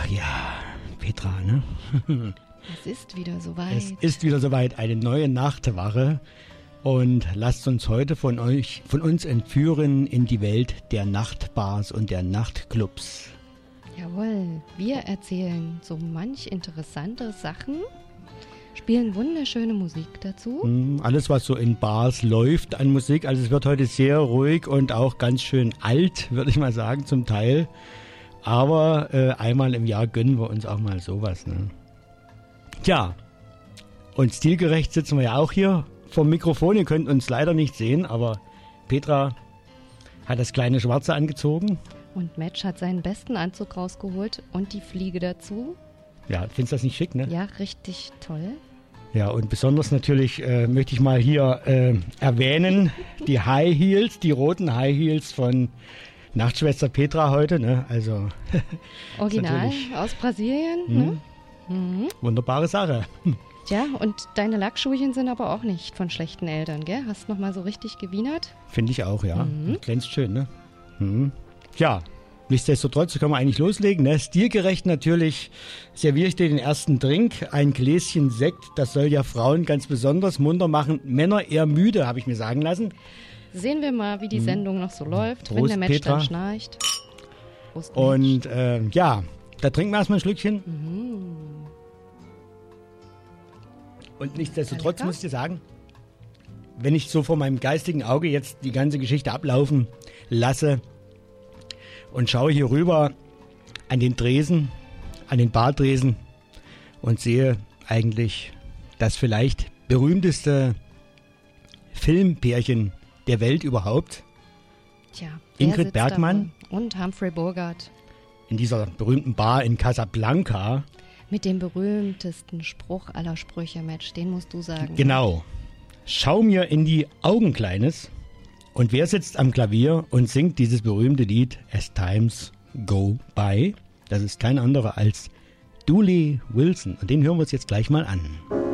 Ach ja, Petra, ne? Es ist wieder soweit. Es ist wieder soweit, eine neue Nachtwache. Und lasst uns heute von uns entführen in die Welt der Nachtbars und der Nachtclubs. Jawohl, wir erzählen so manch interessante Sachen, spielen wunderschöne Musik dazu. Alles, was so in Bars läuft an Musik, also es wird heute sehr ruhig und auch ganz schön alt, würde ich mal sagen, zum Teil. Aber einmal im Jahr gönnen wir uns auch mal sowas, ne? Tja, und stilgerecht sitzen wir ja auch hier vom Mikrofon. Ihr könnt uns leider nicht sehen, aber Petra hat das kleine Schwarze angezogen. Und Match hat seinen besten Anzug rausgeholt und die Fliege dazu. Ja, findest du das nicht schick, ne? Ja, richtig toll. Ja, und besonders natürlich möchte ich mal hier erwähnen, die High Heels, die roten High Heels von Nachtschwester Petra heute, ne? Also Original aus Brasilien, ne? Wunderbare Sache. Ja, und deine Lackschuhchen sind aber auch nicht von schlechten Eltern, gell? Hast nochmal so richtig gewienert? Finde ich auch, ja. Glänzt schön, ne? Ja, nichtsdestotrotz können wir eigentlich loslegen, ne? Stilgerecht natürlich serviere ich dir den ersten Drink, ein Gläschen Sekt. Das soll ja Frauen ganz besonders munter machen, Männer eher müde, habe ich mir sagen lassen. Sehen wir mal, wie die Sendung noch so läuft, Prost, wenn der Match Petra. dann schnarcht. Prost, Match. Und ja, da trinken wir erstmal ein Schlückchen. Und nichtsdestotrotz muss ich dir sagen, wenn ich so vor meinem geistigen Auge jetzt die ganze Geschichte ablaufen lasse und schaue hier rüber an den Tresen, an den Bardresen und sehe eigentlich das vielleicht berühmteste Filmpärchen der Welt überhaupt. Tja, Ingrid Bergman und Humphrey Bogart. In dieser berühmten Bar in Casablanca. Mit dem berühmtesten Spruch aller Sprüche, Match, den musst du sagen. Genau. Schau mir in die Augen, Kleines. Und wer sitzt am Klavier und singt dieses berühmte Lied As Times Go By? Das ist kein anderer als Dooley Wilson. Und den hören wir uns jetzt gleich mal an.